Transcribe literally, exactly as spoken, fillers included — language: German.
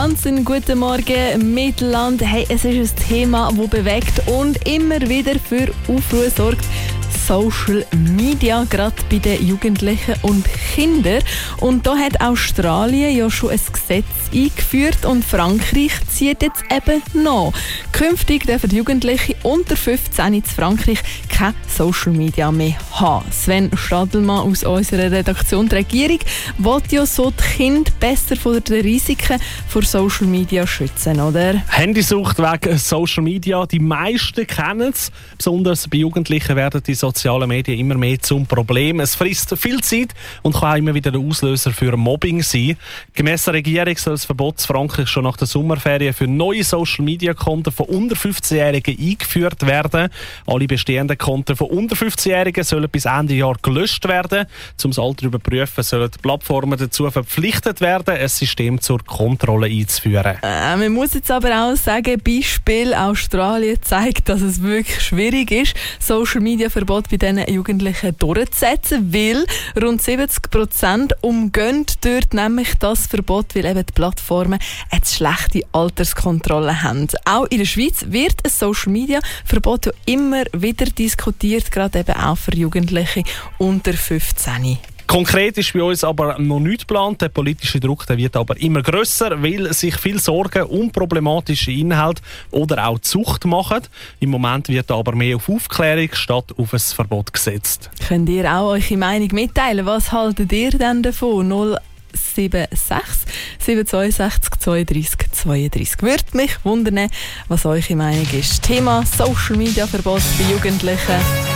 Ganz einen guten Morgen, Mittelland. Hey, es ist ein Thema, das bewegt und immer wieder für Aufruhr sorgt. Social Media, gerade bei den Jugendlichen und Kindern. Und da hat Australien ja schon ein Gesetz eingeführt und Frankreich zieht jetzt eben nach. Künftig dürfen Jugendliche unter fünfzehn in Frankreich kein Social Media mehr haben. Sven Stadelmann aus unserer Redaktion, die Regierung, will ja so die Kinder besser vor den Risiken von Social Media schützen, oder? Handysucht wegen Social Media, die meisten kennen es. Besonders bei Jugendlichen werden die sozialen Medien immer mehr zum Problem. Es frisst viel Zeit und kann auch immer wieder der Auslöser für Mobbing sein. Gemäss der Regierung soll das Verbot in Frankreich schon nach der Sommerferien für neue Social-Media-Konten von unter fünfzehnjährigen eingeführt werden. Alle bestehenden Konten von unter fünfzehnjährigen sollen bis Ende Jahr gelöscht werden. Um das Alter zu überprüfen, sollen die Plattformen dazu verpflichtet werden, ein System zur Kontrolle einzuführen. Äh, man muss jetzt aber auch sagen, Beispiel Australien zeigt, dass es wirklich schwierig ist, Social-Media-Verbot bei diesen Jugendlichen durchzusetzen, weil rund siebzig Prozent umgehen dort nämlich das Verbot, weil eben die Plattformen eine schlechte Alterskontrolle haben. Auch in der Schweiz wird ein Social-Media-Verbot ja immer wieder diskutiert, gerade eben auch für Jugendliche unter fünfzehn. Konkret ist bei uns aber noch nichts geplant. Der politische Druck der wird aber immer grösser, weil sich viel Sorgen um problematische Inhalte oder auch Zucht machen. Im Moment wird aber mehr auf Aufklärung statt auf ein Verbot gesetzt. Könnt ihr auch eure Meinung mitteilen? Was haltet ihr denn davon? null sieben sechs sieben zwei sechs zwei drei zwei drei. Würde mich wundern, was eure Meinung ist. Thema Social Media Verbot bei Jugendlichen.